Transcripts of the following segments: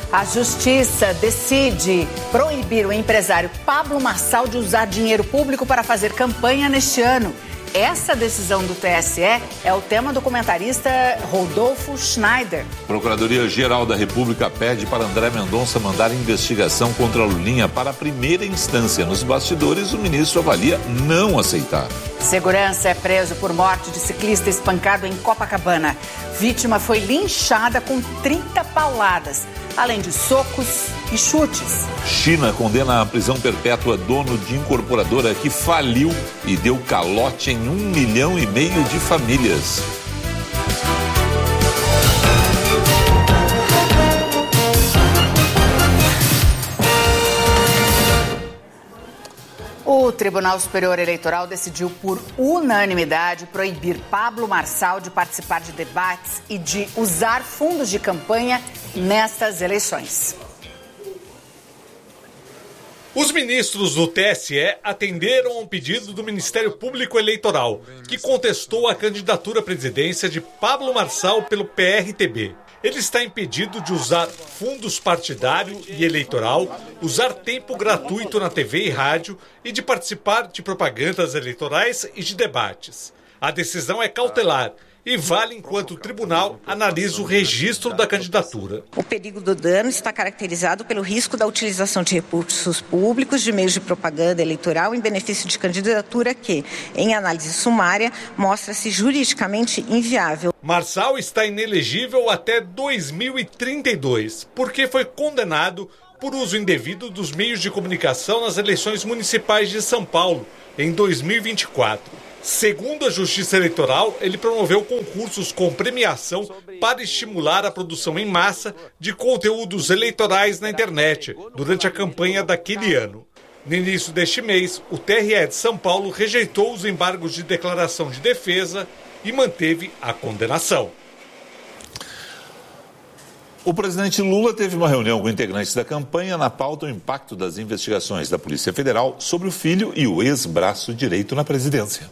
A Justiça decide proibir o empresário Pablo Marçal de usar dinheiro público para fazer campanha neste ano. Essa decisão do TSE é o tema do comentarista Rodolfo Schneider. A Procuradoria-Geral da República pede para André Mendonça mandar investigação contra Lulinha para a primeira instância. Nos bastidores, o ministro avalia não aceitar. Segurança é preso por morte de ciclista espancado em Copacabana. Vítima foi linchada com 30 pauladas, além de socos e chutes. China condena a prisão perpétua dono de incorporadora que faliu e deu calote em 1,5 milhão de famílias. O Tribunal Superior Eleitoral decidiu por unanimidade proibir Pablo Marçal de participar de debates e de usar fundos de campanha nestas eleições. Os ministros do TSE atenderam a um pedido do Ministério Público Eleitoral, que contestou a candidatura à presidência de Pablo Marçal pelo PRTB. Ele está impedido de usar fundos partidário e eleitoral, usar tempo gratuito na TV e rádio e de participar de propagandas eleitorais e de debates. A decisão é cautelar e vale enquanto o tribunal analisa o registro da candidatura. O perigo do dano está caracterizado pelo risco da utilização de recursos públicos de meios de propaganda eleitoral em benefício de candidatura que, em análise sumária, mostra-se juridicamente inviável. Marçal está inelegível até 2032, porque foi condenado por uso indevido dos meios de comunicação nas eleições municipais de São Paulo, em 2024. Segundo a Justiça Eleitoral, ele promoveu concursos com premiação para estimular a produção em massa de conteúdos eleitorais na internet durante a campanha daquele ano. No início deste mês, o TRE de São Paulo rejeitou os embargos de declaração de defesa e manteve a condenação. O presidente Lula teve uma reunião com integrantes da campanha. Na pauta, o impacto das investigações da Polícia Federal sobre o filho e o ex-braço direito na presidência.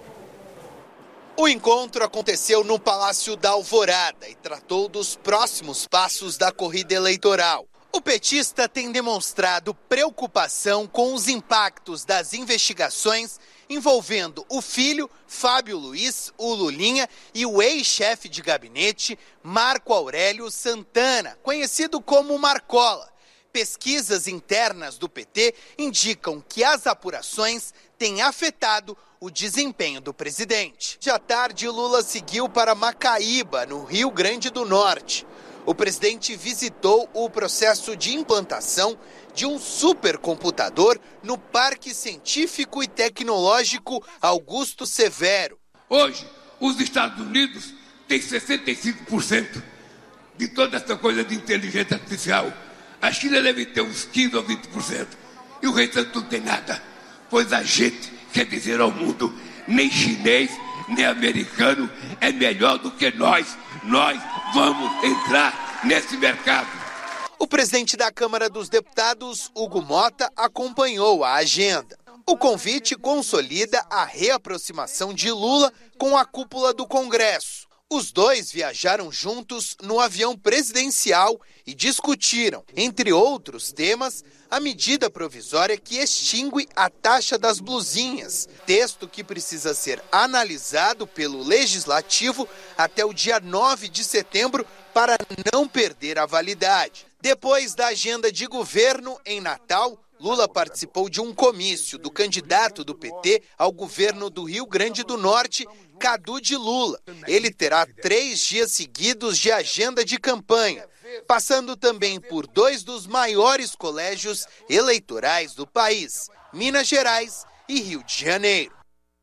O encontro aconteceu no Palácio da Alvorada e tratou dos próximos passos da corrida eleitoral. O petista tem demonstrado preocupação com os impactos das investigações envolvendo o filho, Fábio Luiz, o Lulinha, e o ex-chefe de gabinete, Marco Aurélio Santana, conhecido como Marcola. Pesquisas internas do PT indicam que as apurações têm afetado o desempenho do presidente. De à tarde, Lula seguiu para Macaíba, no Rio Grande do Norte. O presidente visitou o processo de implantação de um supercomputador no Parque Científico e Tecnológico Augusto Severo. Hoje, os Estados Unidos têm 65% de toda essa coisa de inteligência artificial. A China deve ter uns 15% ou 20%. E o restante não tem nada. Pois a gente quer dizer ao mundo, nem chinês, nem americano é melhor do que nós. Nós vamos entrar nesse mercado. O presidente da Câmara dos Deputados, Hugo Mota, acompanhou a agenda. O convite consolida a reaproximação de Lula com a cúpula do Congresso. Os dois viajaram juntos no avião presidencial e discutiram, entre outros temas, a medida provisória que extingue a taxa das blusinhas, texto que precisa ser analisado pelo Legislativo até o dia 9 de setembro para não perder a validade. Depois da agenda de governo em Natal, Lula participou de um comício do candidato do PT ao governo do Rio Grande do Norte, Cadu de Lula. Ele terá 3 dias seguidos de agenda de campanha, passando também por 2 dos maiores colégios eleitorais do país, Minas Gerais e Rio de Janeiro.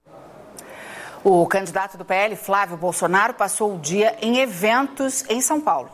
O candidato do PL, Flávio Bolsonaro, passou o dia em eventos em São Paulo.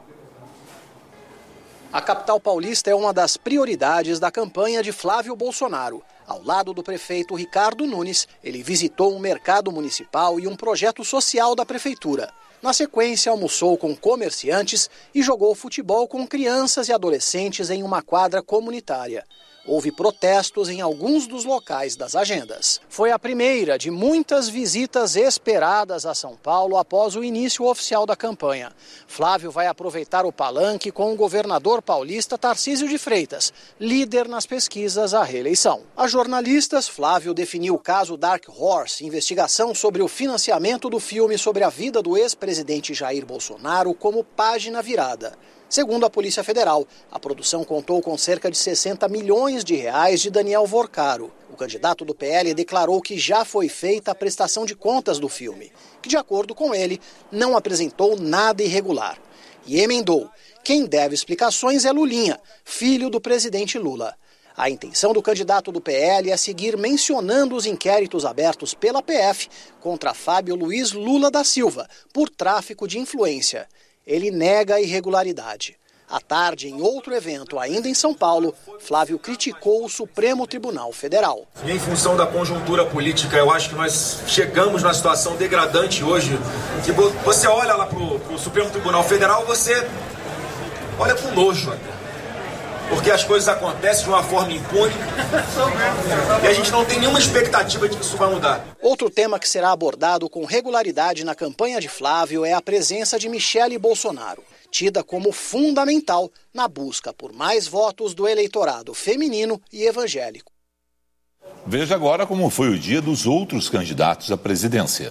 A capital paulista é uma das prioridades da campanha de Flávio Bolsonaro. Ao lado do prefeito Ricardo Nunes, ele visitou um mercado municipal e um projeto social da prefeitura. Na sequência, almoçou com comerciantes e jogou futebol com crianças e adolescentes em uma quadra comunitária. Houve protestos em alguns dos locais das agendas. Foi a primeira de muitas visitas esperadas a São Paulo após o início oficial da campanha. Flávio vai aproveitar o palanque com o governador paulista Tarcísio de Freitas, líder nas pesquisas à reeleição. A jornalistas, Flávio definiu o caso Dark Horse, investigação sobre o financiamento do filme sobre a vida do ex-presidente Jair Bolsonaro, como página virada. Segundo a Polícia Federal, a produção contou com cerca de 60 milhões de reais de Daniel Vorcaro. O candidato do PL declarou que já foi feita a prestação de contas do filme, que, de acordo com ele, não apresentou nada irregular. E emendou: quem deve explicações é Lulinha, filho do presidente Lula. A intenção do candidato do PL é seguir mencionando os inquéritos abertos pela PF contra Fábio Luiz Lula da Silva por tráfico de influência. Ele nega a irregularidade. À tarde, em outro evento, ainda em São Paulo, Flávio criticou o Supremo Tribunal Federal. E em função da conjuntura política, eu acho que nós chegamos numa situação degradante hoje. Que você olha lá para o Supremo Tribunal Federal, você olha com nojo até. Porque as coisas acontecem de uma forma impune e a gente não tem nenhuma expectativa de que isso vai mudar. Outro tema que será abordado com regularidade na campanha de Flávio é a presença de Michele Bolsonaro, tida como fundamental na busca por mais votos do eleitorado feminino e evangélico. Veja agora como foi o dia dos outros candidatos à presidência.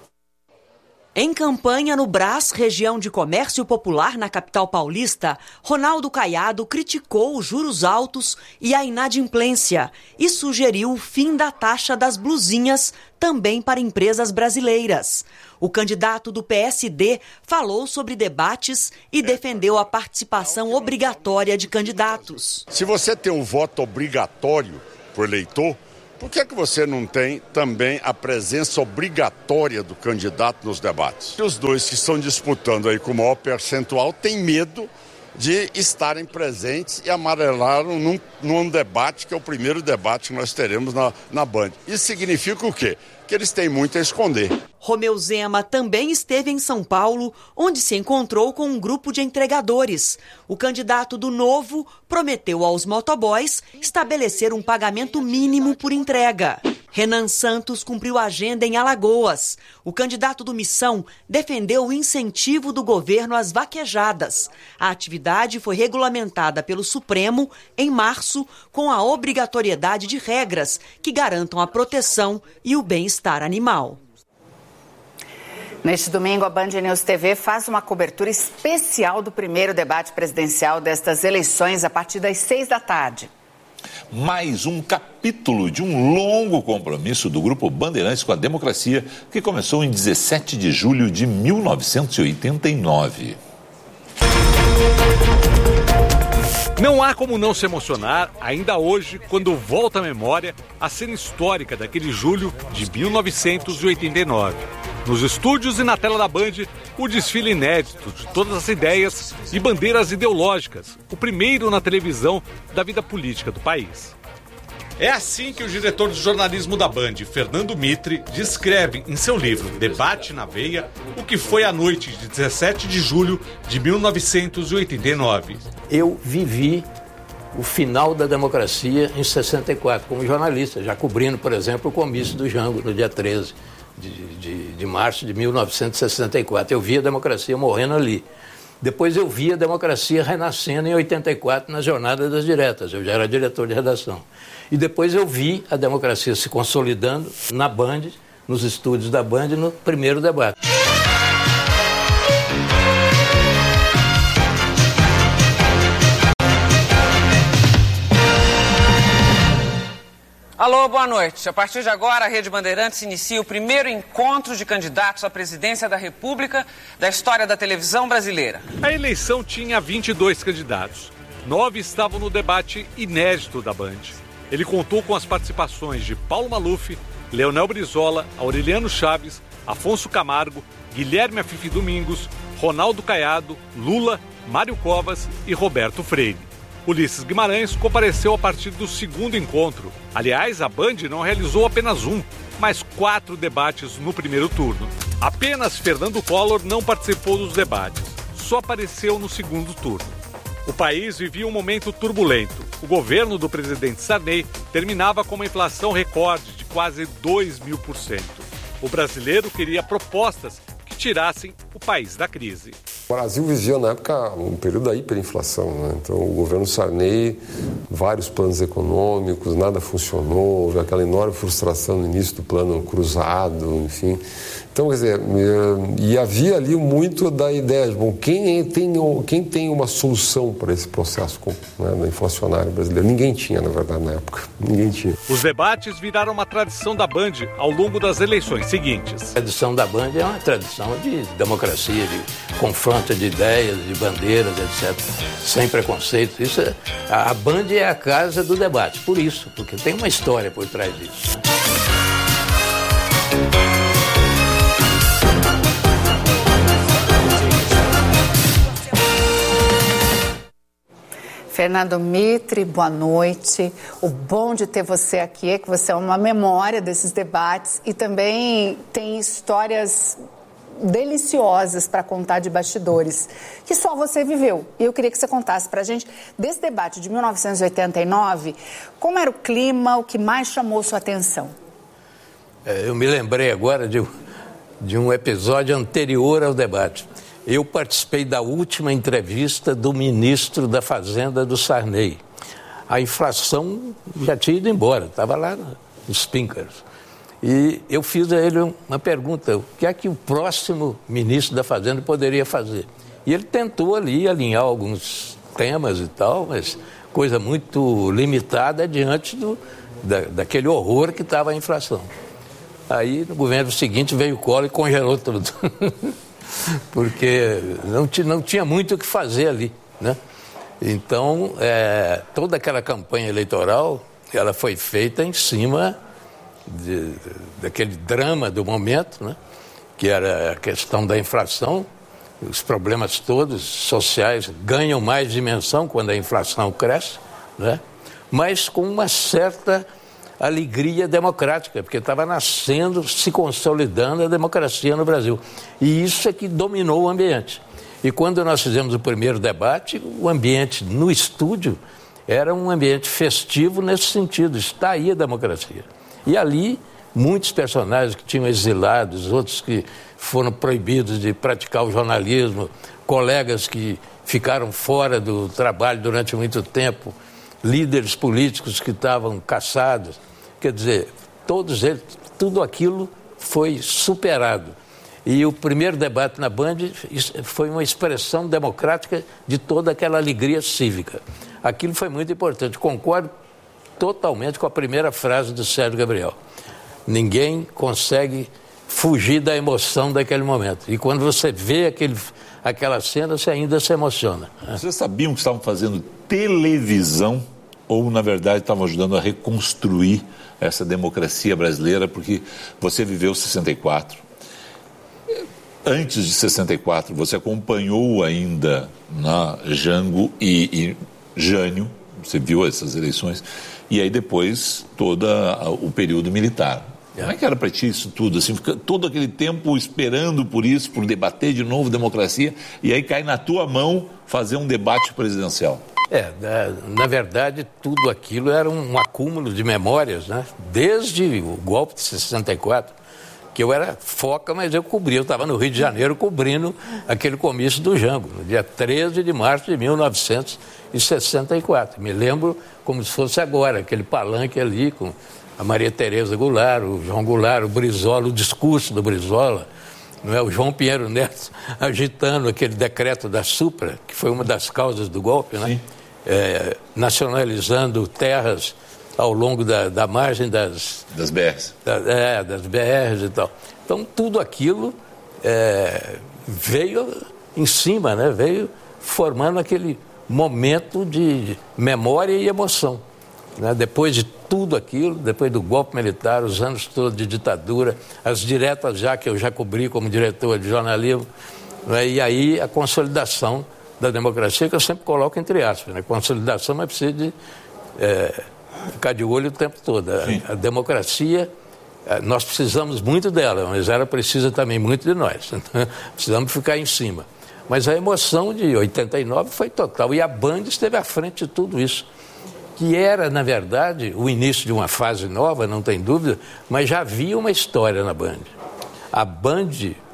Em campanha no Brás, região de comércio popular na capital paulista, Ronaldo Caiado criticou os juros altos e a inadimplência e sugeriu o fim da taxa das blusinhas também para empresas brasileiras. O candidato do PSD falou sobre debates e defendeu a participação obrigatória de candidatos. Se você tem um voto obrigatório para o eleitor, por que você não tem também a presença obrigatória do candidato nos debates? Os dois que estão disputando aí com o maior percentual têm medo de estarem presentes e amarelaram num debate que é o primeiro debate que nós teremos na Band. Isso significa o quê? Que eles têm muito a esconder. Romeu Zema também esteve em São Paulo, onde se encontrou com um grupo de entregadores. O candidato do Novo prometeu aos motoboys estabelecer um pagamento mínimo por entrega. Renan Santos cumpriu a agenda em Alagoas. O candidato do Missão defendeu o incentivo do governo às vaquejadas. A atividade foi regulamentada pelo Supremo em março, com a obrigatoriedade de regras que garantam a proteção e o bem-estar animal. Neste domingo, a Band News TV faz uma cobertura especial do primeiro debate presidencial destas eleições a partir das 18h. Mais um capítulo de um longo compromisso do Grupo Bandeirantes com a democracia, que começou em 17 de julho de 1989. Não há como não se emocionar, ainda hoje, quando volta à memória a cena histórica daquele julho de 1989. Nos estúdios e na tela da Band, o desfile inédito de todas as ideias e bandeiras ideológicas, o primeiro na televisão da vida política do país. É assim que o diretor de jornalismo da Band, Fernando Mitre, descreve em seu livro Debate na Veia o que foi a noite de 17 de julho de 1989. Eu vivi o final da democracia em 64 como jornalista, já cobrindo, por exemplo, o comício do Jango no dia 13 de março de 1964. Eu vi a democracia morrendo ali. Depois eu vi a democracia renascendo em 84 na Jornada das Diretas. Eu já era diretor de redação. E depois eu vi a democracia se consolidando na Band, nos estúdios da Band, no primeiro debate. Alô, boa noite. A partir de agora, a Rede Bandeirantes inicia o primeiro encontro de candidatos à presidência da República da história da televisão brasileira. A eleição tinha 22 candidatos. 9 estavam no debate inédito da Band. Ele contou com as participações de Paulo Maluf, Leonel Brizola, Aureliano Chaves, Afonso Camargo, Guilherme Afife Domingos, Ronaldo Caiado, Lula, Mário Covas e Roberto Freire. Ulisses Guimarães compareceu a partir do segundo encontro. Aliás, a Band não realizou apenas um, mas 4 debates no primeiro turno. Apenas Fernando Collor não participou dos debates, só apareceu no segundo turno. O país vivia um momento turbulento. O governo do presidente Sarney terminava com uma inflação recorde de quase 2.000%. O brasileiro queria propostas que tirassem o país da crise. O Brasil vivia, na época, um período da hiperinflação, né? Então, o governo Sarney, vários planos econômicos, nada funcionou, houve aquela enorme frustração no início do plano cruzado, enfim. Então, quer dizer, e havia ali muito da ideia de, bom, quem tem uma solução para esse processo, né, inflacionário brasileiro? Ninguém tinha, na verdade, na época. Ninguém tinha. Os debates viraram uma tradição da Band ao longo das eleições seguintes. A tradição da Band é uma tradição de democracia, de confronto de ideias, de bandeiras, etc. Sem preconceito. Isso a Band é a casa do debate, por isso, porque tem uma história por trás disso. Fernando Mitre, boa noite. O bom de ter você aqui é que você é uma memória desses debates e também tem histórias deliciosas para contar de bastidores, que só você viveu. E eu queria que você contasse para a gente, desse debate de 1989, como era o clima, o que mais chamou sua atenção? Eu me lembrei agora de um episódio anterior ao debate. Eu participei da última entrevista do ministro da Fazenda do Sarney. A inflação já tinha ido embora, estava lá nos píncaros. E eu fiz a ele uma pergunta, o que é que o próximo ministro da Fazenda poderia fazer? E ele tentou ali alinhar alguns temas e tal, mas coisa muito limitada diante daquele horror que estava a inflação. Aí, no governo seguinte, veio o Collor e congelou tudo. Porque não tinha muito o que fazer ali, né? Então, toda aquela campanha eleitoral, ela foi feita em cima daquele drama do momento, né? Que era a questão da inflação. Os problemas todos sociais ganham mais dimensão quando a inflação cresce, né? Mas com uma certa alegria democrática, porque estava nascendo, se consolidando a democracia no Brasil. E isso é que dominou o ambiente. E quando nós fizemos o primeiro debate, o ambiente no estúdio era um ambiente festivo nesse sentido, está aí a democracia. E ali, muitos personagens que tinham exilados, outros que foram proibidos de praticar o jornalismo, colegas que ficaram fora do trabalho durante muito tempo, líderes políticos que estavam caçados. Quer dizer, todos eles, tudo aquilo foi superado. E o primeiro debate na Band foi uma expressão democrática de toda aquela alegria cívica. Aquilo foi muito importante. Concordo totalmente com a primeira frase do Sérgio Gabriel. Ninguém consegue fugir da emoção daquele momento. E quando você vê aquela cena, você ainda se emociona. Vocês sabiam que estavam fazendo televisão ou, na verdade, estavam ajudando a reconstruir essa democracia brasileira, porque você viveu 64. Antes de 64, você acompanhou ainda Jango e Jânio, você viu essas eleições, e aí depois todo o período militar. Como é que era para ti isso tudo? Assim, fica todo aquele tempo esperando por isso, por debater de novo democracia, e aí cai na tua mão fazer um debate presidencial. Na verdade, tudo aquilo era um acúmulo de memórias, né? Desde o golpe de 64, que eu era foca, mas eu cobria. Eu estava no Rio de Janeiro cobrindo aquele comício do Jango, no dia 13 de março de 1964. Me lembro como se fosse agora, aquele palanque ali com a Maria Tereza Goulart, o João Goulart, o Brizola, o discurso do Brizola, não é? O João Pinheiro Neto agitando aquele decreto da Supra, que foi uma das causas do golpe, né? Nacionalizando terras ao longo da margem das BRs. Das BRs e tal. Então, tudo aquilo veio em cima, né? Veio formando aquele momento de memória e emoção, né? Depois de tudo aquilo, depois do golpe militar, os anos todos de ditadura, as diretas que eu já cobri como diretor de jornalismo, né? E aí a consolidação da democracia, que eu sempre coloco entre aspas, né? Consolidação, mas precisa de ficar de olho o tempo todo. A democracia, nós precisamos muito dela, mas ela precisa também muito de nós. Precisamos ficar em cima. Mas a emoção de 89 foi total. E a Band esteve à frente de tudo isso, que era, na verdade, o início de uma fase nova, não tem dúvida, mas já havia uma história na Band. A Band,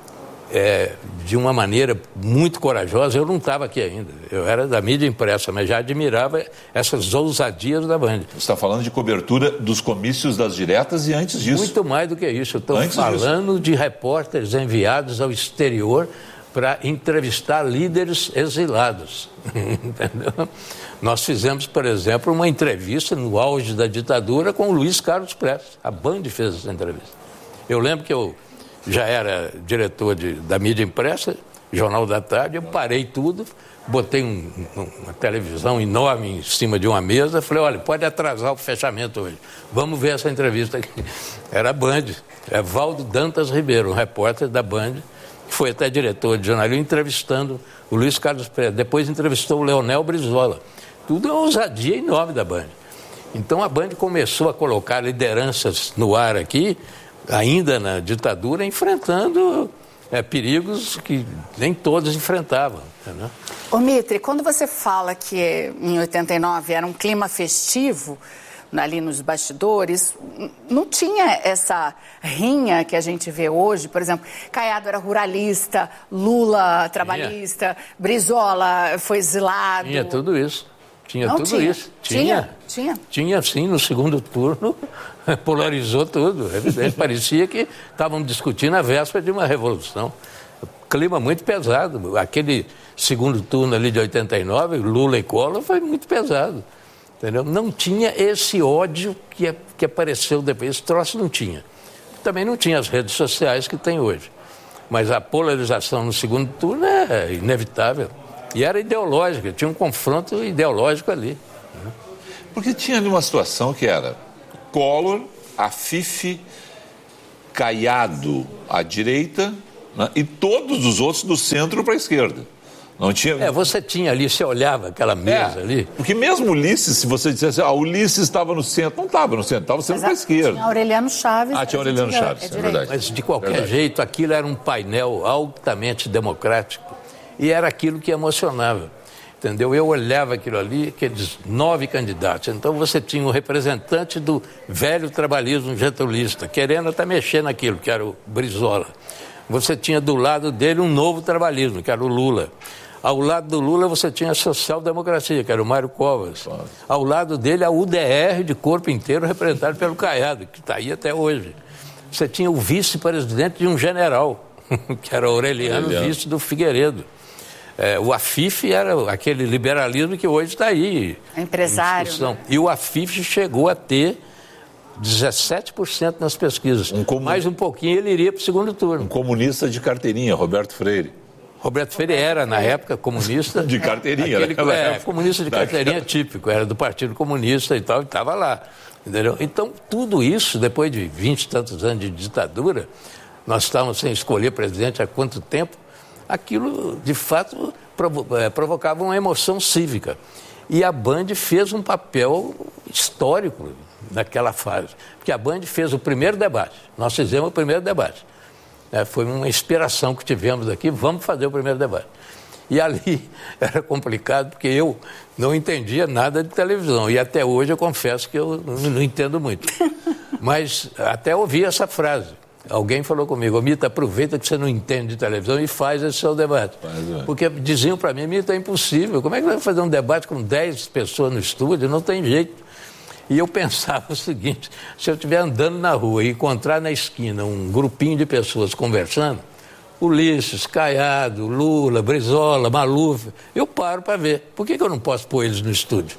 de uma maneira muito corajosa, eu não estava aqui ainda, eu era da mídia impressa, mas já admirava essas ousadias da Band. Você está falando de cobertura dos comícios das diretas e antes disso? Muito mais do que isso, eu estou falando de repórteres enviados ao exterior para entrevistar líderes exilados, entendeu? Nós fizemos, por exemplo, uma entrevista no auge da ditadura com o Luiz Carlos Prestes. A Band fez essa entrevista. Eu lembro que eu já era diretor da mídia impressa, Jornal da Tarde, eu parei tudo, botei uma televisão enorme em cima de uma mesa, falei, olha, pode atrasar o fechamento hoje, vamos ver essa entrevista aqui. Era a Band, Valdo Dantas Ribeiro, um repórter da Band, que foi até diretor de jornalismo, entrevistando o Luiz Carlos Prestes, depois entrevistou o Leonel Brizola. Tudo é uma ousadia enorme da Band. Então a Band começou a colocar lideranças no ar aqui, ainda na ditadura, enfrentando perigos que nem todos enfrentavam. Entendeu? Ô Mitre, quando você fala que em 89 era um clima festivo, ali nos bastidores, não tinha essa rinha que a gente vê hoje. Por exemplo, Caiado era ruralista, Lula trabalhista, Brizola foi exilado. Tinha tudo isso. Isso. Tinha, sim, no segundo turno, polarizou tudo. Parecia que estavam discutindo a véspera de uma revolução. Clima muito pesado. Aquele segundo turno ali de 89, Lula e Collor, foi muito pesado. Entendeu? Não tinha esse ódio que apareceu depois. Esse troço não tinha. Também não tinha as redes sociais que tem hoje. Mas a polarização no segundo turno é inevitável. E era ideológica, tinha um confronto ideológico ali. Porque tinha ali uma situação que era Collor, Afife, Caiado à direita, né, e todos os outros do centro para a esquerda. Não tinha... você tinha ali, você olhava aquela mesa ali. Porque mesmo Ulisses, se você dissesse, Ulisses estava no centro, não estava no centro, estava sempre para a esquerda. Tinha Aureliano Chaves. Tinha Aureliano Chaves, é verdade. Mas de qualquer jeito, aquilo era um painel altamente democrático. E era aquilo que emocionava, entendeu? Eu olhava aquilo ali, aqueles 9 candidatos. Então você tinha um representante do velho trabalhismo getulista, querendo até mexer naquilo, que era o Brizola. Você tinha do lado dele um novo trabalhismo, que era o Lula. Ao lado do Lula você tinha a social-democracia, que era o Mário Covas. Ao lado dele a UDR de corpo inteiro, representado pelo Caiado, que está aí até hoje. Você tinha o vice-presidente de um general, que era Aureliano, vice do Figueiredo. O Afife era aquele liberalismo que hoje está aí. Empresário. Né? E o Afife chegou a ter 17% nas pesquisas. Mais um pouquinho ele iria para o segundo turno. Um comunista de carteirinha, Roberto Freire. Roberto Freire era, na época, comunista. De carteirinha, comunista de carteirinha típico, era do Partido Comunista e tal, e estava lá. Entendeu? Então, tudo isso, depois de 20 e tantos anos de ditadura, nós estávamos sem escolher presidente há quanto tempo, aquilo, de fato, provocava uma emoção cívica. E a Band fez um papel histórico naquela fase. Porque a Band fez o primeiro debate. Nós fizemos o primeiro debate. Foi uma inspiração que tivemos aqui, vamos fazer o primeiro debate. E ali era complicado, porque eu não entendia nada de televisão. E até hoje eu confesso que eu não entendo muito. Mas até ouvi essa frase. Alguém falou comigo, Mita, aproveita que você não entende de televisão e faz esse seu debate. Porque diziam para mim, Mita, é impossível. Como é que vai fazer um debate com 10 pessoas no estúdio? Não tem jeito. E eu pensava o seguinte, se eu estiver andando na rua e encontrar na esquina um grupinho de pessoas conversando, Ulisses, Caiado, Lula, Brizola, Maluf, eu paro para ver. Por que eu não posso pôr eles no estúdio?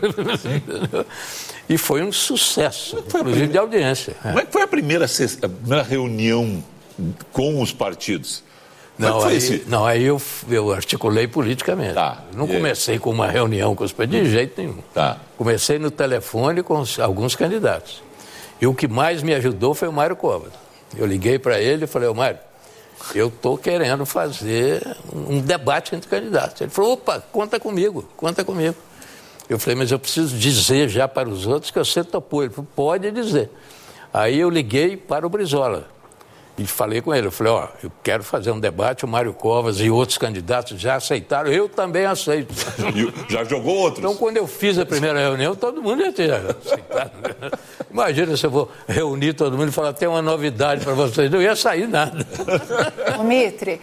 E foi um sucesso, inclusive de audiência. Como é que foi a primeira reunião com os partidos? Aí eu articulei politicamente. Não comecei com uma reunião com os partidos de jeito nenhum. Comecei no telefone com alguns candidatos. E o que mais me ajudou foi o Mário Covas. Eu liguei para ele e falei, Mário, eu estou querendo fazer um debate entre candidatos. Ele falou, opa, conta comigo. Eu falei, mas eu preciso dizer já para os outros que você topou. Ele falou, pode dizer. Aí eu liguei para o Brizola. E falei com ele, eu falei, eu quero fazer um debate, o Mário Covas e outros candidatos já aceitaram, eu também aceito. Já jogou outros? Então, quando eu fiz a primeira reunião, todo mundo já tinha aceitado. Imagina se eu vou reunir todo mundo e falar, tem uma novidade para vocês, não ia sair nada. Ô, Mitre,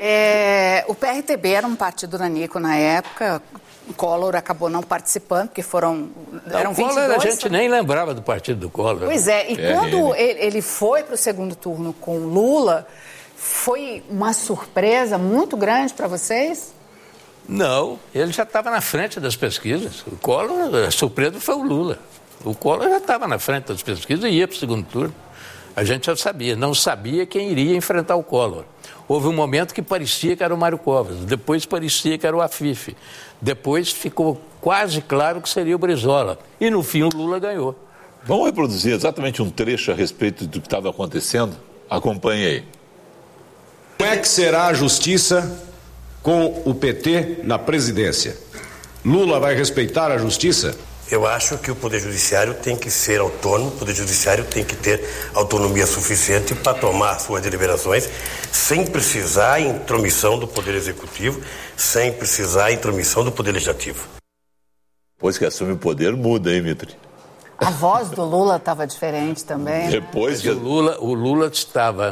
o PRTB era um partido nanico na época, o Collor acabou não participando, porque eram 22... O Collor, a gente nem lembrava do partido do Collor. Pois é, e quando ele foi para o segundo turno com Lula, foi uma surpresa muito grande para vocês? Não, ele já estava na frente das pesquisas. O Collor, a surpresa foi o Lula. O Collor já estava na frente das pesquisas e ia para o segundo turno. A gente já sabia, não sabia quem iria enfrentar o Collor. Houve um momento que parecia que era o Mário Covas, depois parecia que era o Afif, depois ficou quase claro que seria o Brizola. E no fim o Lula ganhou. Vamos reproduzir exatamente um trecho a respeito do que estava acontecendo? Acompanhe aí. Como é que será a justiça com o PT na presidência? Lula vai respeitar a justiça? Eu acho que o Poder Judiciário tem que ser autônomo, o Poder Judiciário tem que ter autonomia suficiente para tomar suas deliberações sem precisar intromissão do Poder Executivo, sem precisar intromissão do Poder Legislativo. Depois que assume o poder, muda, hein, Mitre? A voz do Lula estava diferente também. Depois que... o Lula estava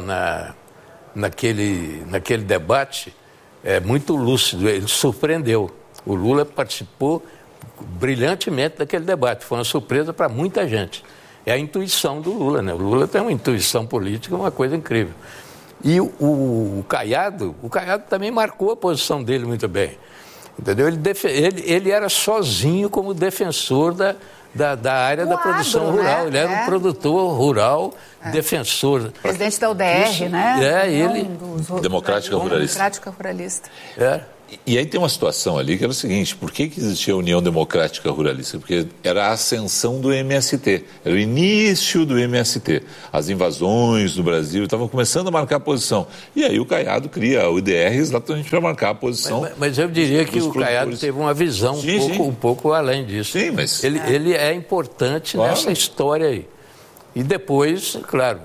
naquele debate muito lúcido, ele surpreendeu. O Lula participou brilhantemente daquele debate, foi uma surpresa para muita gente. É a intuição do Lula, né? O Lula tem uma intuição política, uma coisa incrível. E o Caiado também marcou a posição dele muito bem, entendeu? Ele era sozinho como defensor da área da produção rural, ele era um produtor rural, defensor. Presidente da UDR, né? Ele... Democrática Ruralista. Democrática Ruralista. E aí tem uma situação ali que era o seguinte, por que existia a União Democrática Ruralista? Porque era a ascensão do MST, era o início do MST. As invasões do Brasil estavam começando a marcar a posição. E aí o Caiado cria o UDR exatamente para marcar a posição. Mas eu diria que o Caiado teve uma visão um pouco além disso. Sim, mas... Ele é importante nessa história aí. E depois, claro,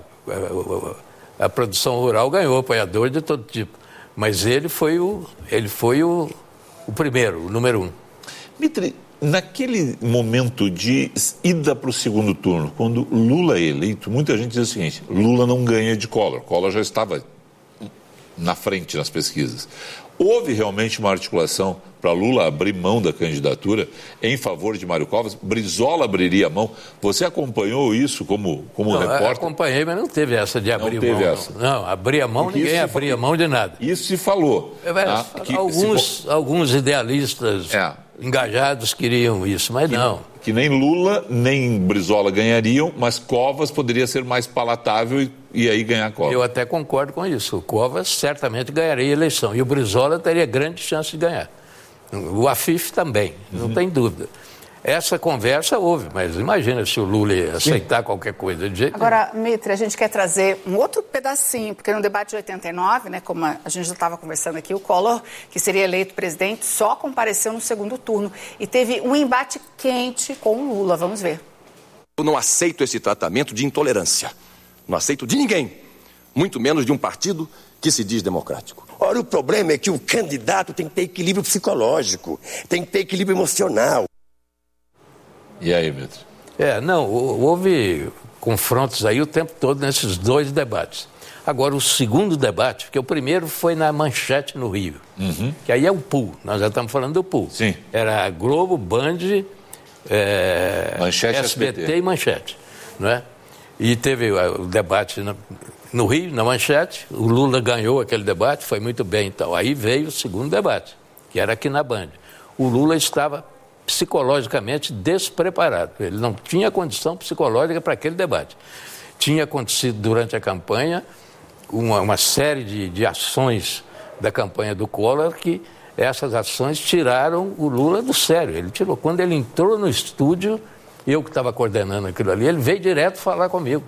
a produção rural ganhou apoiador de todo tipo. Mas ele foi o primeiro, o número 1. Mitre, naquele momento de ida para o segundo turno, quando Lula é eleito, muita gente diz o seguinte, Lula não ganha de Collor. Collor já estava na frente nas pesquisas. Houve realmente uma articulação para Lula abrir mão da candidatura em favor de Mário Covas? Brizola abriria mão? Você acompanhou isso como repórter? Acompanhei, mas não teve essa de abrir mão. Não, abrir mão, porque ninguém abria mão de nada. Isso se falou. Alguns idealistas engajados queriam isso, mas não. Que nem Lula nem Brizola ganhariam, mas Covas poderia ser mais palatável e aí ganhar Covas. Eu até concordo com isso. O Covas certamente ganharia a eleição e o Brizola teria grande chance de ganhar. O Afif também, não tem dúvida. Essa conversa houve, mas imagina se o Lula ia aceitar qualquer coisa de jeito Agora, Mitre, a gente quer trazer um outro pedacinho, porque no debate de 89, né, como a gente já estava conversando aqui, o Collor, que seria eleito presidente, só compareceu no segundo turno e teve um embate quente com o Lula. Vamos ver. Eu não aceito esse tratamento de intolerância. Não aceito de ninguém, muito menos de um partido que se diz democrático. Ora, o problema é que o candidato tem que ter equilíbrio psicológico, tem que ter equilíbrio emocional. E aí, Mitre? Houve confrontos aí o tempo todo nesses dois debates. Agora, o segundo debate, porque o primeiro foi na Manchete no Rio, que aí é o pool, nós já estamos falando do pool. Sim. Era Globo, Band, Manchete, SBT e Manchete, não é? E teve o debate no Rio, na Manchete, o Lula ganhou aquele debate, foi muito bem, então. Aí veio o segundo debate, que era aqui na Band. O Lula estava psicologicamente despreparado, ele não tinha condição psicológica para aquele debate. Tinha acontecido durante a campanha uma série de ações da campanha do Collor que essas ações tiraram o Lula do sério. Ele tirou. Quando ele entrou no estúdio, eu que estava coordenando aquilo ali, ele veio direto falar comigo.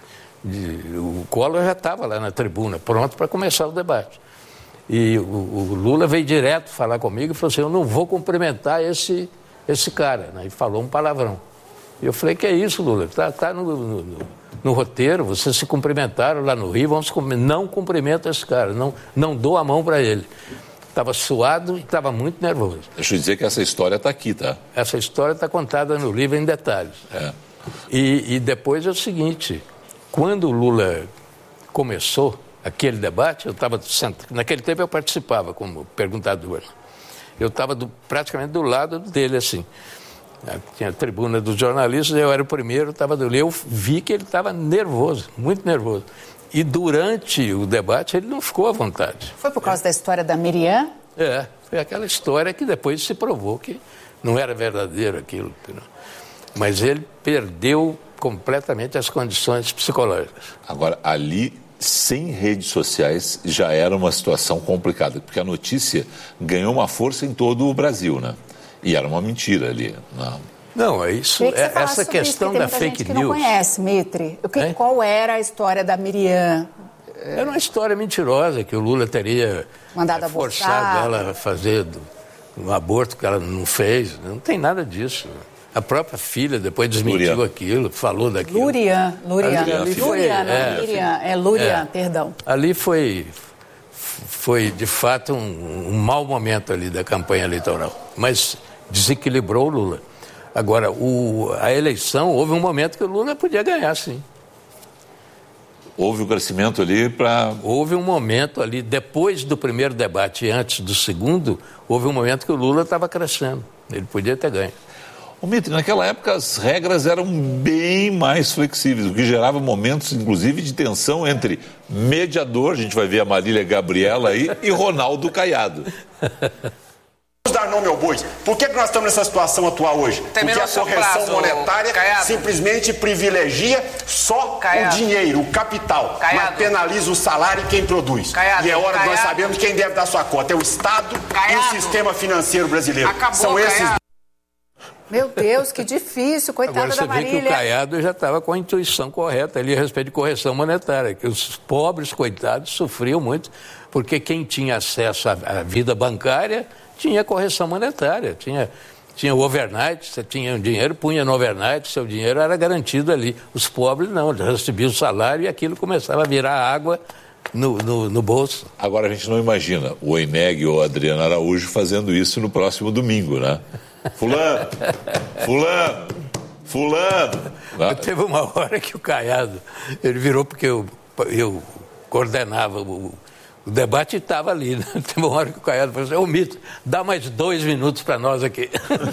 O Collor já estava lá na tribuna, pronto para começar o debate. E o Lula veio direto falar comigo e falou assim, eu não vou cumprimentar esse cara, né? E falou um palavrão. E eu falei, que é isso, Lula? Tá no roteiro, vocês se cumprimentaram lá no Rio, não cumprimenta esse cara, não dou a mão para ele. Estava suado e estava muito nervoso. Deixa eu dizer que essa história está aqui, tá? Essa história está contada no livro em detalhes. E depois é o seguinte, quando o Lula começou aquele debate, eu estava naquele tempo eu participava como perguntador. Eu estava praticamente do lado dele, assim. Tinha a tribuna dos jornalistas, eu era o primeiro, estava do lado. Eu vi que ele estava nervoso, muito nervoso. E durante o debate ele não ficou à vontade. Foi por causa da história da Miriam? Foi aquela história que depois se provou que não era verdadeiro aquilo. Mas ele perdeu completamente as condições psicológicas. Agora, ali, sem redes sociais, já era uma situação complicada, porque a notícia ganhou uma força em todo o Brasil, né? E era uma mentira ali. Não, isso, essa questão da fake news. Que não conhece, Mitre. Qual era a história da Miriam? Era uma história mentirosa, que o Lula teria mandado forçado ela a fazer um aborto que ela não fez. Não tem nada disso. A própria filha depois desmentiu aquilo, falou daquilo. Lurian, perdão. Ali foi de fato um mau momento ali da campanha eleitoral, mas desequilibrou o Lula. Agora, a eleição, houve um momento que o Lula podia ganhar, sim. Houve um crescimento ali para... Houve um momento ali, depois do primeiro debate e antes do segundo, houve um momento que o Lula estava crescendo. Ele podia ter ganho. Mitre, naquela época as regras eram bem mais flexíveis, o que gerava momentos, inclusive, de tensão entre mediador, a gente vai ver a Marília Gabriela aí, e Ronaldo Caiado. Vamos dar nome ao boi. Por que nós estamos nessa situação atual hoje? Porque a correção monetária simplesmente privilegia só o dinheiro, o capital, mas penaliza o salário e quem produz. E é hora de nós sabermos quem deve dar sua cota. É o Estado e o sistema financeiro brasileiro. São esses. Meu Deus, que difícil, coitada da Marília. Agora você vê que o Caiado já estava com a intuição correta ali a respeito de correção monetária, que os pobres, coitados, sofriam muito, porque quem tinha acesso à vida bancária tinha correção monetária, tinha o overnight, você tinha um dinheiro, punha no overnight, seu dinheiro era garantido ali. Os pobres não, recebiam o salário e aquilo começava a virar água no bolso. Agora a gente não imagina o Eneg ou o Adriano Araújo fazendo isso no próximo domingo, né? Fulano. Teve uma hora que o Caiado, ele virou porque eu coordenava o debate e estava ali, né? Teve uma hora que o Caiado falou assim, ô Mitre, dá mais 2 minutos para nós aqui.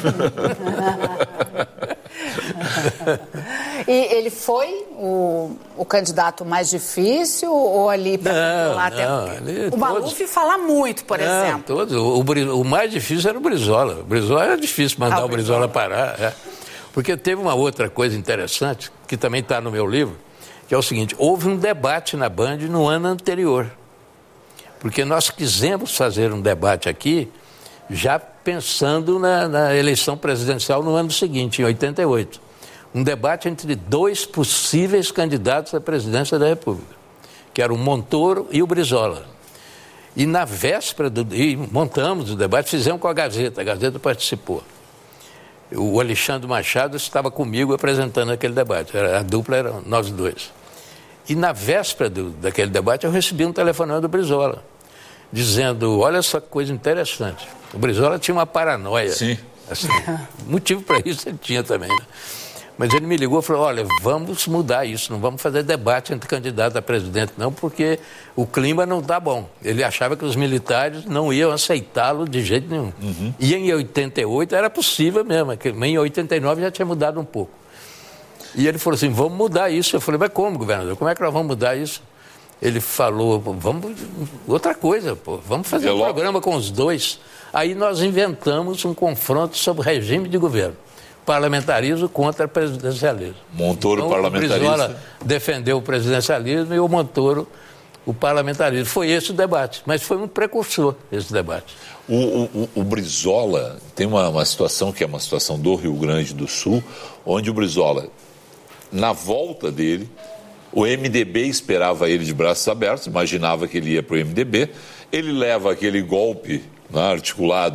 E ele foi o candidato mais difícil ou ali para lá até? O Maluf fala muito, por exemplo. Todos. O mais difícil era o Brizola. O Brizola era difícil mandar o Brizola parar. Porque teve uma outra coisa interessante, que também está no meu livro, que é o seguinte, houve um debate na Band no ano anterior. Porque nós quisemos fazer um debate aqui, já pensando na eleição presidencial no ano seguinte, em 88. Um debate entre 2 possíveis candidatos à presidência da República, que eram o Montoro e o Brizola. E na véspera montamos o debate, fizemos com a Gazeta participou. O Alexandre Machado estava comigo apresentando aquele debate, a dupla era nós dois. E na véspera daquele debate eu recebi um telefonema do Brizola, dizendo, olha só que coisa interessante, o Brizola tinha uma paranoia. Sim. Assim, motivo para isso ele tinha também, né? Mas ele me ligou e falou, olha, vamos mudar isso, não vamos fazer debate entre candidato a presidente não, porque o clima não está bom. Ele achava que os militares não iam aceitá-lo de jeito nenhum. E em 88 era possível mesmo, que em 89 já tinha mudado um pouco. E ele falou assim, vamos mudar isso. Eu falei, mas como, governador? Como é que nós vamos mudar isso? Ele falou, vamos, outra coisa, pô, vamos fazer um programa com os dois. Aí nós inventamos um confronto sobre regime de governo. Parlamentarismo contra presidencialismo. Montoro, então, parlamentarista. O Brizola defendeu o presidencialismo e o Montoro o parlamentarismo. Foi esse o debate, mas foi um precursor esse debate. O Brizola tem uma situação que é uma situação do Rio Grande do Sul, onde o Brizola, na volta dele, o MDB esperava ele de braços abertos, imaginava que ele ia para o MDB, ele leva aquele golpe, né, articulado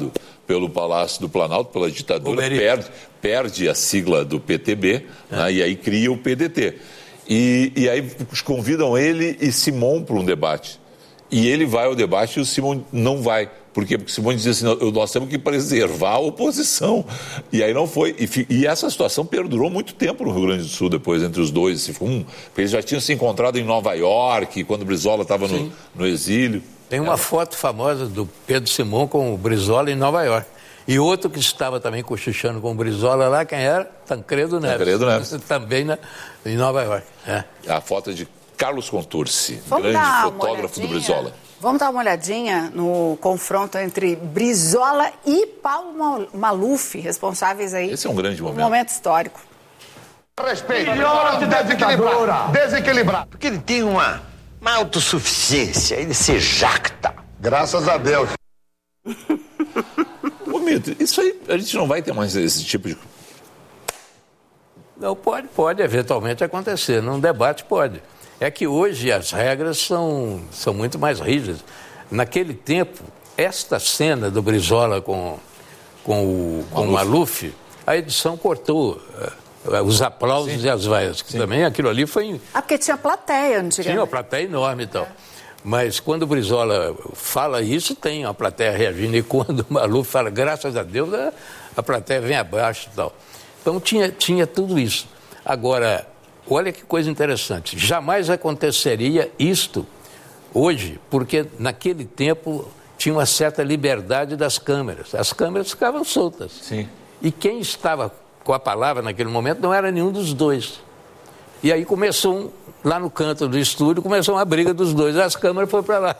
pelo Palácio do Planalto, pela ditadura, perde a sigla do PTB, né, e aí cria o PDT. E aí convidam ele e Simon para um debate. E ele vai ao debate e o Simon não vai. Por quê? Porque o Simon dizia assim, nós temos que preservar a oposição. E aí não foi. E essa situação perdurou muito tempo no Rio Grande do Sul depois, entre os dois. Porque eles já tinham se encontrado em Nova York, quando o Brizola estava no exílio. Tem uma foto famosa do Pedro Simon com o Brizola em Nova York. E outro que estava também cochichando com o Brizola lá, quem era? Tancredo Neves. Tancredo Neves. Também em Nova York. A foto é de Carlos Contursi, grande fotógrafo do Brizola. Vamos dar uma olhadinha no confronto entre Brizola e Paulo Maluf, responsáveis aí. Esse é um grande momento. Um momento histórico. Respeito. Desequilibrado. Porque ele tem uma autossuficiência, ele se jacta. Graças a Deus. Ô, Mito, isso aí, a gente não vai ter mais esse tipo de... Não, pode eventualmente acontecer. Num debate pode. É que hoje as regras são muito mais rígidas. Naquele tempo, esta cena do Brizola com o Maluf, a edição cortou os aplausos e as vaias. Também aquilo ali foi... porque tinha plateia antigamente. Tinha uma plateia enorme e tal. Mas quando o Brizola fala isso, tem uma plateia reagindo. E quando o Maluf fala, graças a Deus, a plateia vem abaixo e tal. Então tinha tudo isso. Agora... Olha que coisa interessante, jamais aconteceria isto hoje, porque naquele tempo tinha uma certa liberdade das câmeras. As câmeras ficavam soltas. Sim. E quem estava com a palavra naquele momento não era nenhum dos dois. E aí começou, lá no canto do estúdio, começou uma briga dos dois. As câmeras foram para lá.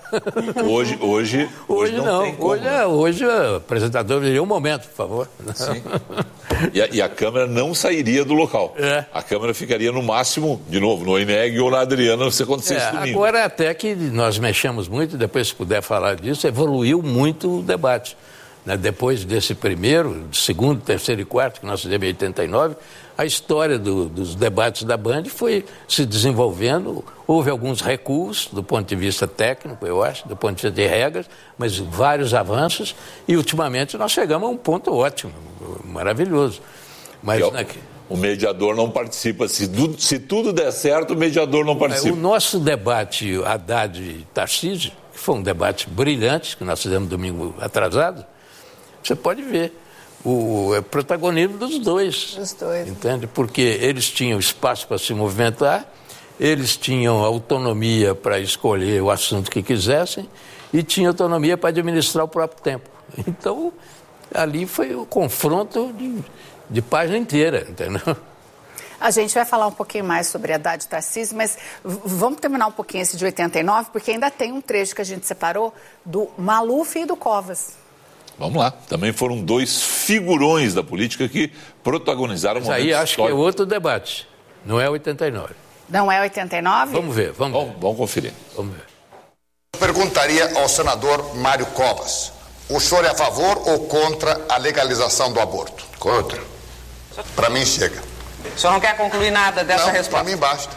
Hoje não tem como, hoje o apresentador diria um momento, por favor. Sim. E a câmera não sairia do local. A câmera ficaria no máximo, de novo, no Eneg ou na Adriana, se acontecesse domingo. Agora até que nós mexemos muito, depois se puder falar disso, evoluiu muito o debate. Né? Depois desse primeiro, segundo, terceiro e quarto, que nós fizemos em 89, a história dos debates da Band foi se desenvolvendo. Houve alguns recuos do ponto de vista técnico, eu acho, do ponto de vista de regras, mas vários avanços. E ultimamente nós chegamos a um ponto ótimo, maravilhoso. Mas o mediador não participa. Se tudo der certo, o mediador não participa. O nosso debate Haddad e Tarcísio, que foi um debate brilhante, que nós fizemos domingo atrasado, você pode ver. O protagonismo dos dois. Entende? Porque eles tinham espaço para se movimentar, eles tinham autonomia para escolher o assunto que quisessem e tinham autonomia para administrar o próprio tempo. Então, ali foi o confronto de página inteira, entendeu? A gente vai falar um pouquinho mais sobre Haddad e Tarcísio, mas vamos terminar um pouquinho esse de 89, porque ainda tem um trecho que a gente separou do Maluf e do Covas. Vamos lá. Também foram dois figurões da política que protagonizaram o momento histórico. Aí acho que é outro debate. Não é 89. Não é 89? Vamos ver. Vamos conferir. Vamos ver. Eu perguntaria ao senador Mário Covas, o senhor é a favor ou contra a legalização do aborto? Contra. Para mim chega. O senhor não quer concluir nada dessa resposta? Para mim basta.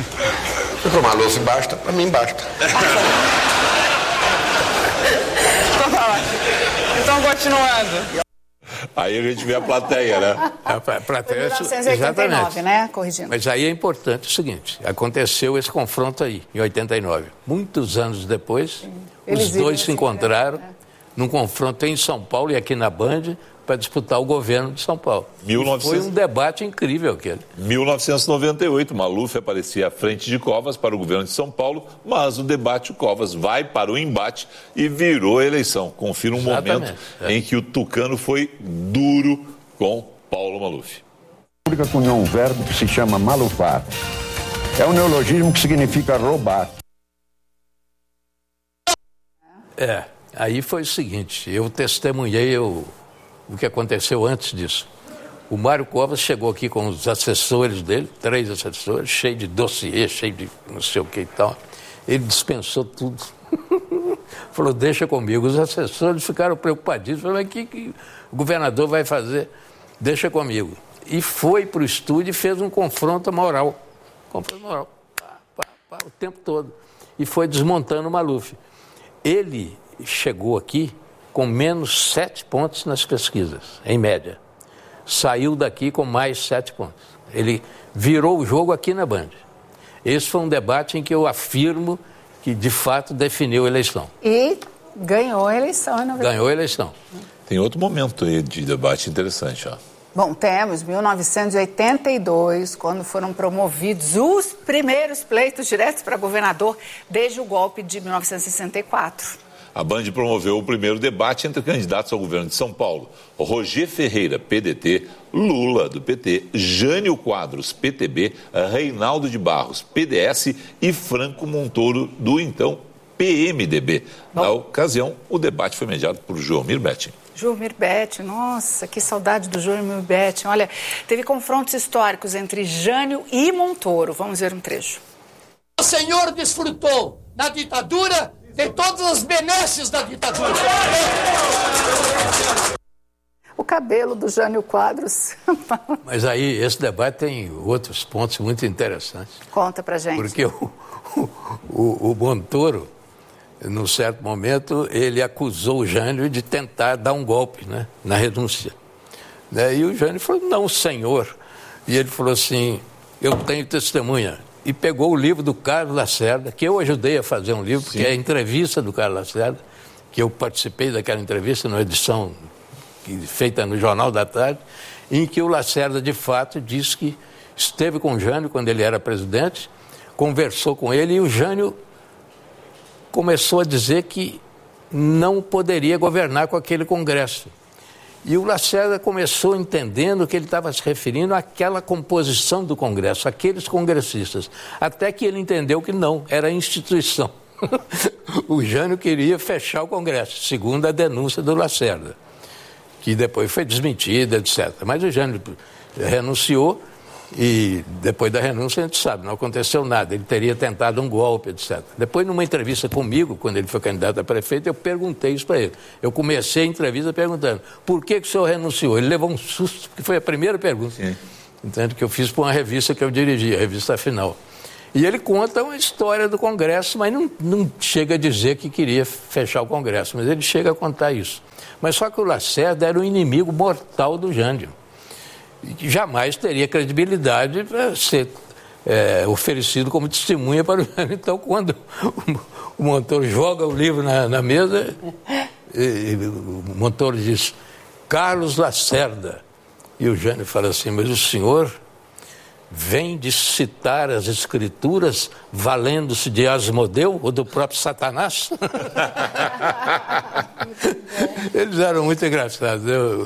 Se for Maluf basta, para mim basta. Então, continuando. Aí a gente vê a plateia, né? A plateia, 1989, né? Corrigindo. Mas aí é importante o seguinte, aconteceu esse confronto aí, em 89. Muitos anos depois, os dois se encontraram num confronto em São Paulo e aqui na Band, para disputar o governo de São Paulo. Foi um debate incrível aquele. 1998, Maluf aparecia à frente de Covas para o governo de São Paulo, mas o debate, o Covas vai para o embate e virou a eleição. Confira um momento em que o tucano foi duro com Paulo Maluf. Pública com um verbo que se chama malufar. É um neologismo que significa roubar. Aí foi o seguinte, eu testemunhei o que aconteceu antes disso. O Mário Covas chegou aqui com os assessores dele, 3 assessores, cheio de dossiê, cheio de não sei o que e tal. Ele dispensou tudo. Falou, deixa comigo. Os assessores ficaram preocupadíssimos. Falaram, mas o que o governador vai fazer? Deixa comigo. E foi para o estúdio e fez um confronto moral. O tempo todo. E foi desmontando o Maluf. Ele chegou aqui com menos 7 pontos nas pesquisas, em média. Saiu daqui com mais 7 pontos. Ele virou o jogo aqui na Band. Esse foi um debate em que eu afirmo que, de fato, definiu a eleição. E ganhou a eleição, não é verdade? Ganhou a eleição. Tem outro momento aí de debate interessante, ó. Bom, temos 1982, quando foram promovidos os primeiros pleitos diretos para governador desde o golpe de 1964. A Band promoveu o primeiro debate entre candidatos ao governo de São Paulo. Roger Ferreira, PDT, Lula, do PT, Jânio Quadros, PTB, Reinaldo de Barros, PDS e Franco Montoro, do então PMDB. Na ocasião, o debate foi mediado por Joelmir Betting. Joelmir Betting, nossa, que saudade do Joelmir Betting. Olha, teve confrontos históricos entre Jânio e Montoro. Vamos ver um trecho. O senhor desfrutou na ditadura de todas as benesses da ditadura. O cabelo do Jânio Quadros. Mas aí, esse debate tem outros pontos muito interessantes. Conta pra gente. Porque o Montoro, num certo momento, ele acusou o Jânio de tentar dar um golpe, né, na renúncia. E o Jânio falou, não, senhor. E ele falou assim, eu tenho testemunha. E pegou o livro do Carlos Lacerda, que eu ajudei a fazer um livro, que é a entrevista do Carlos Lacerda, que eu participei daquela entrevista numa edição feita no Jornal da Tarde, em que o Lacerda, de fato, disse que esteve com o Jânio quando ele era presidente, conversou com ele e o Jânio começou a dizer que não poderia governar com aquele Congresso. E o Lacerda começou entendendo que ele estava se referindo àquela composição do Congresso, aqueles congressistas, até que ele entendeu que não, era a instituição. O Jânio queria fechar o Congresso, segundo a denúncia do Lacerda, que depois foi desmentida, etc. Mas o Jânio renunciou e depois da renúncia a gente sabe, não aconteceu nada, ele teria tentado um golpe, etc. Depois, numa entrevista comigo, quando ele foi candidato a prefeito, eu perguntei isso para ele. Eu comecei a entrevista perguntando, por que o senhor renunciou? Ele levou um susto, porque foi a primeira pergunta. Entende? Que eu fiz para uma revista que eu dirigi, a revista Final. E ele conta uma história do Congresso, mas não chega a dizer que queria fechar o Congresso, mas ele chega a contar isso. Mas só que o Lacerda era o inimigo mortal do Jânio. E jamais teria credibilidade para ser oferecido como testemunha para o Jânio. Então, quando o Montoro joga o livro na mesa, o Montoro diz, Carlos Lacerda. E o Jânio fala assim, mas o senhor vem de citar as escrituras valendo-se de Asmodeu ou do próprio Satanás? Eles eram muito engraçados.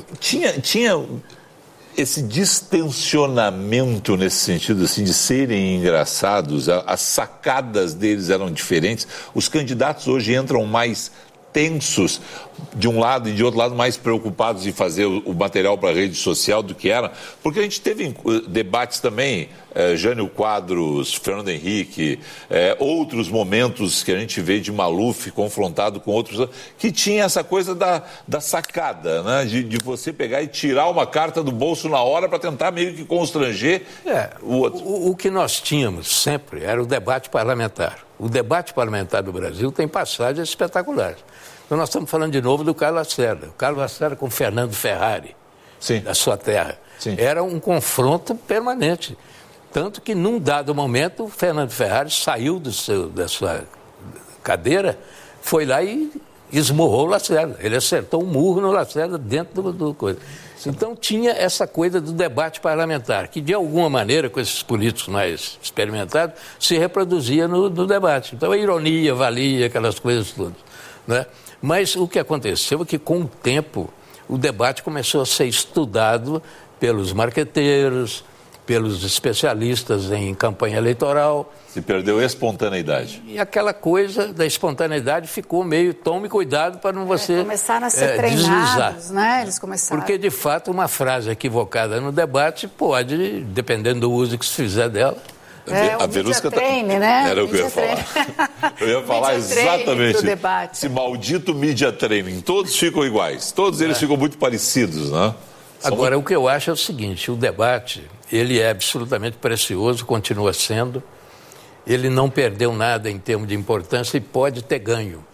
Tinha esse distensionamento nesse sentido, assim, de serem engraçados, as sacadas deles eram diferentes. Os candidatos hoje entram mais tensos de um lado e de outro lado, mais preocupados em fazer o material para a rede social do que era, porque a gente teve debates também, Jânio Quadros, Fernando Henrique, outros momentos que a gente vê de Maluf confrontado com outros, que tinha essa coisa da sacada, né? De você pegar e tirar uma carta do bolso na hora para tentar meio que constranger o outro. O que nós tínhamos sempre era o debate parlamentar. O debate parlamentar do Brasil tem passagens espetaculares. Então nós estamos falando de novo do Carlos Lacerda. O Carlos Lacerda com Fernando Ferrari, da sua terra. Sim. Era um confronto permanente. Tanto que, num dado momento, o Fernando Ferrari saiu da sua cadeira, foi lá e esmurrou o Lacerda. Ele acertou um murro no Lacerda dentro do coisa. Então tinha essa coisa do debate parlamentar, que de alguma maneira, com esses políticos mais experimentados, se reproduzia no debate. Então a ironia valia, aquelas coisas todas, né? Mas o que aconteceu é que, com o tempo, o debate começou a ser estudado pelos marqueteiros, pelos especialistas em campanha eleitoral. Se perdeu a espontaneidade. E aquela coisa da espontaneidade ficou meio, tome cuidado para não você começaram a ser treinados, deslizar. Né? Eles começaram. Porque, de fato, uma frase equivocada no debate pode, dependendo do uso que se fizer dela... A Verusca treine, né? Era o que eu ia falar. Eu ia falar exatamente. Debate. Esse maldito media training. Todos ficam iguais. Todos eles ficam muito parecidos, né? Agora, o que eu acho é o seguinte, o debate, ele é absolutamente precioso, continua sendo. Ele não perdeu nada em termos de importância e pode ter ganho.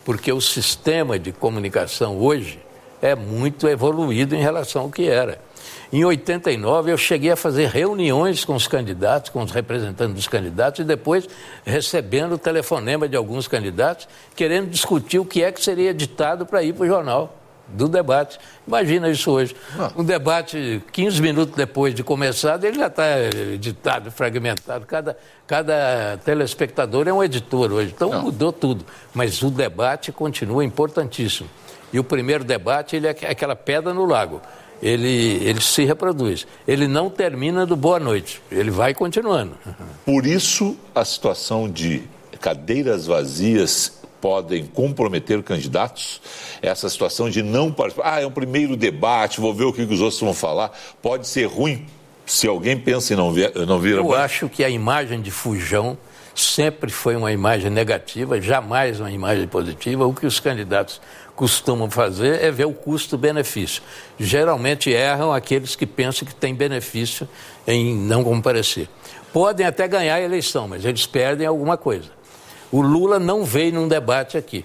porque o sistema de comunicação hoje é muito evoluído em relação ao que era. Em 89, eu cheguei a fazer reuniões com os candidatos, com os representantes dos candidatos, e depois recebendo o telefonema de alguns candidatos, querendo discutir o que é que seria editado para ir para o jornal do debate. Imagina isso hoje. Um debate, 15 minutos depois de começar, ele já está editado, fragmentado. Cada telespectador é um editor hoje. Então mudou tudo. Mas o debate continua importantíssimo. E o primeiro debate, ele é aquela pedra no lago. Ele se reproduz. Ele não termina do boa noite. Ele vai continuando. Por isso, a situação de cadeiras vazias podem comprometer candidatos. Essa situação de não participar. É um primeiro debate, vou ver o que os outros vão falar. Pode ser ruim se alguém pensa em não vir. Eu acho que a imagem de Fujão sempre foi uma imagem negativa, jamais uma imagem positiva. O que os candidatos costumam fazer é ver o custo-benefício. Geralmente erram aqueles que pensam que tem benefício em não comparecer. Podem até ganhar a eleição, mas eles perdem alguma coisa. O Lula não veio num debate aqui,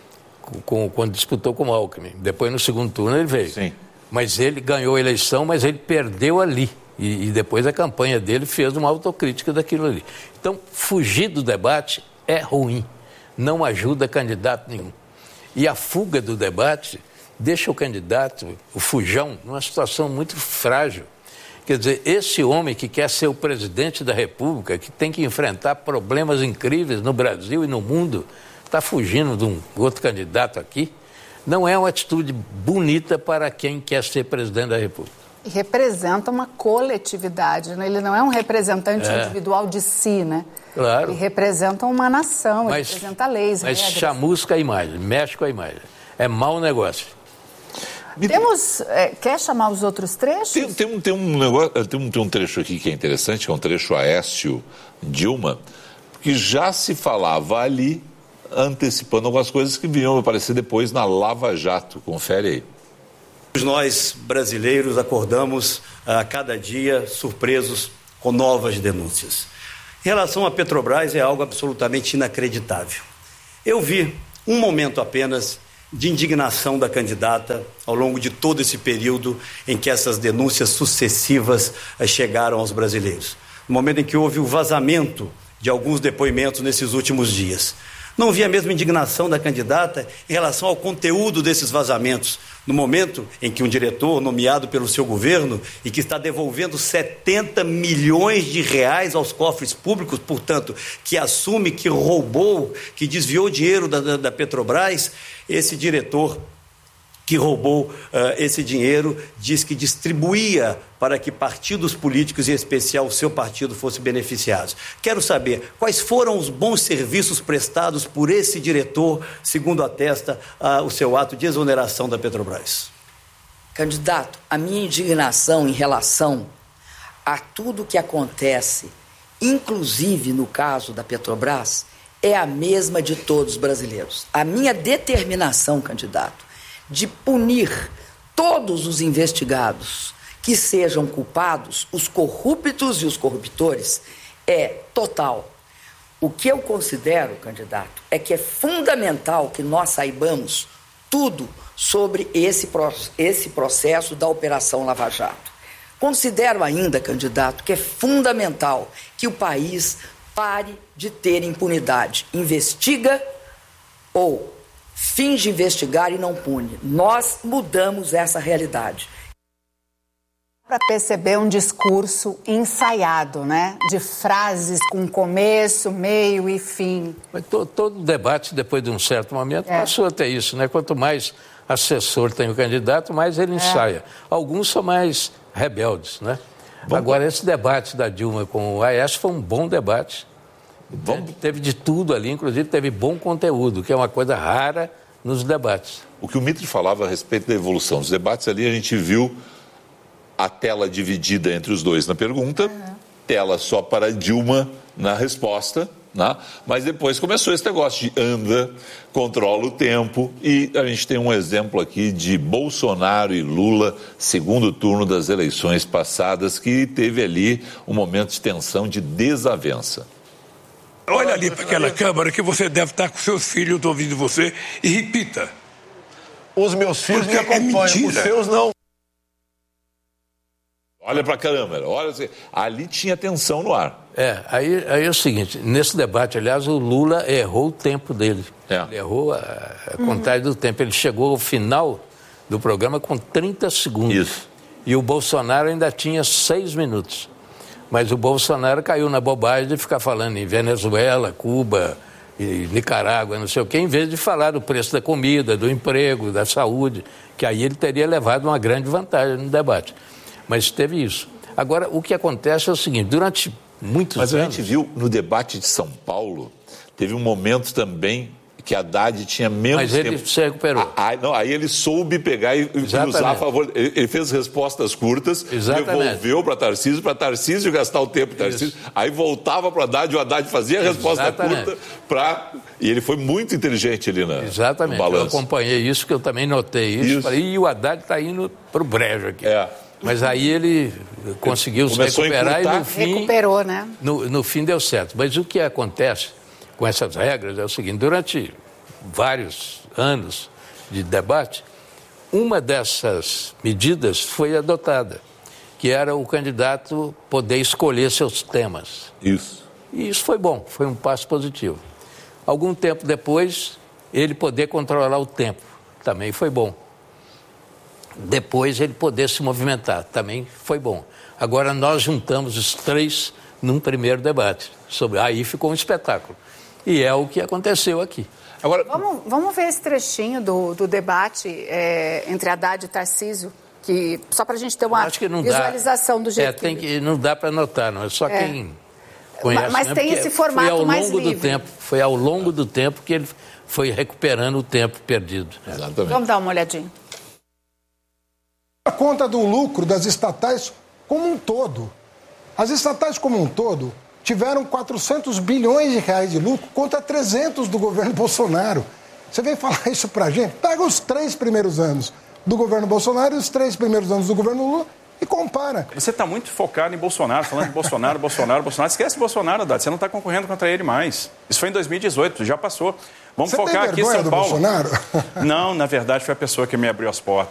quando disputou com o Alckmin. Depois, no segundo turno, ele veio. Sim. Mas ele ganhou a eleição, mas ele perdeu ali. E depois a campanha dele fez uma autocrítica daquilo ali. Então, fugir do debate é ruim. Não ajuda candidato nenhum. E a fuga do debate deixa o candidato, o Fujão, numa situação muito frágil. Quer dizer, esse homem que quer ser o presidente da República, que tem que enfrentar problemas incríveis no Brasil e no mundo, está fugindo de um outro candidato aqui, não é uma atitude bonita para quem quer ser presidente da República. E representa uma coletividade, né? Ele não é um representante individual de si, né? Claro. Ele representa uma nação, ele representa leis, mas regras. Chamusca a imagem, mexe com a imagem. É mau negócio. Quer chamar os outros trechos? Tem um trecho aqui que é interessante, que é um trecho Aécio Dilma, que já se falava ali, antecipando algumas coisas que vinham aparecer depois na Lava Jato. Confere aí. Nós, brasileiros, acordamos a cada dia surpresos com novas denúncias. Em relação à Petrobras, é algo absolutamente inacreditável. Eu vi um momento apenas de indignação da candidata ao longo de todo esse período em que essas denúncias sucessivas chegaram aos brasileiros. No momento em que houve o vazamento de alguns depoimentos nesses últimos dias. Não vi a mesma indignação da candidata em relação ao conteúdo desses vazamentos, no momento em que um diretor nomeado pelo seu governo e que está devolvendo 70 milhões de reais aos cofres públicos, portanto, que assume que roubou, que desviou dinheiro da Petrobras, esse diretor que roubou esse dinheiro diz que distribuía para que partidos políticos, em especial o seu partido, fossem beneficiados. Quero saber quais foram os bons serviços prestados por esse diretor, segundo atesta o seu ato de exoneração da Petrobras. Candidato, a minha indignação em relação a tudo que acontece, inclusive no caso da Petrobras, é a mesma de todos os brasileiros. A minha determinação, candidato, de punir todos os investigados que sejam culpados, os corruptos e os corruptores, é total. O que eu considero, candidato, é que é fundamental que nós saibamos tudo sobre esse processo da Operação Lava Jato. Considero ainda, candidato, que é fundamental que o país pare de ter impunidade. Investiga ou finge investigar e não pune. Nós mudamos essa realidade. Para perceber um discurso ensaiado, né? De frases com começo, meio e fim. Mas todo debate, depois de um certo momento, passou a ter isso, né? Quanto mais assessor tem o candidato, mais ele ensaia. Alguns são mais rebeldes, né? Agora, esse debate da Dilma com o Aécio foi um bom debate. Teve de tudo ali, inclusive teve bom conteúdo, que é uma coisa rara nos debates. O que o Mitre falava a respeito da evolução dos debates ali, a gente viu a tela dividida entre os dois na pergunta, tela só para Dilma na resposta, né? Mas depois começou esse negócio de anda, controla o tempo, e a gente tem um exemplo aqui de Bolsonaro e Lula, segundo turno das eleições passadas, que teve ali um momento de tensão, de desavença. Olha ali para aquela câmera que você deve estar com seus filhos ouvindo você e repita. Os meus filhos me acompanham, os seus não. Olha para a câmera, olha, ali tinha tensão no ar. Aí é o seguinte, nesse debate, aliás, o Lula errou o tempo dele. Ele errou a contagem do tempo. Ele chegou ao final do programa com 30 segundos. Isso. E o Bolsonaro ainda tinha 6 minutos. Mas o Bolsonaro caiu na bobagem de ficar falando em Venezuela, Cuba e Nicarágua, não sei o quê, em vez de falar do preço da comida, do emprego, da saúde, que aí ele teria levado uma grande vantagem no debate. Mas teve isso. Agora, o que acontece é o seguinte, durante muitos anos... Mas a gente viu no debate de São Paulo, teve um momento também que Haddad tinha menos tempo. Mas ele se recuperou. Aí ele soube pegar e usar a favor. Ele fez respostas curtas, devolveu para Tarcísio gastar o tempo de Tarcísio, aí voltava para Haddad, o Haddad fazia a resposta curta e ele foi muito inteligente ali no balanço. Eu acompanhei isso, que eu também notei isso. Falei, e o Haddad está indo para o brejo aqui. Mas aí ele conseguiu se recuperar e no fim... Recuperou, né? No fim deu certo. Mas o que acontece com essas regras é o seguinte, durante vários anos de debate, uma dessas medidas foi adotada, que era o candidato poder escolher seus temas. Isso. E isso foi bom, foi um passo positivo. Algum tempo depois, ele poder controlar o tempo, também foi bom. Depois ele poder se movimentar, também foi bom. Agora nós juntamos os três num primeiro debate. Aí ficou um espetáculo. E é o que aconteceu aqui. Agora, vamos ver esse trechinho do debate entre Haddad e Tarcísio, que, só para a gente ter uma visualização do jeito não dá para notar, não é só quem conhece. Mas tem esse formato mais livre. Foi ao longo do tempo que ele foi recuperando o tempo perdido. Exatamente. Vamos dar uma olhadinha. A conta do lucro das estatais como um todo. As estatais como um todo tiveram 400 bilhões de reais de lucro contra 300 do governo Bolsonaro. Você vem falar isso pra gente? Pega os 3 primeiros anos do governo Bolsonaro e os 3 primeiros anos do governo Lula e compara. Você está muito focado em Bolsonaro, falando de Bolsonaro. Esquece Bolsonaro, Haddad. Você não está concorrendo contra ele mais. Isso foi em 2018, já passou. Vamos focar aqui em São Paulo. Bolsonaro? Não, na verdade foi a pessoa que me abriu as portas.